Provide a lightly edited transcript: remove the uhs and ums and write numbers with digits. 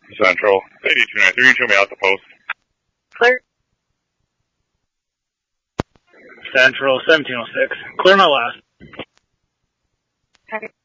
Central, 8293, show me out the post. Clear. Central, 1706. Clear my last. Okay.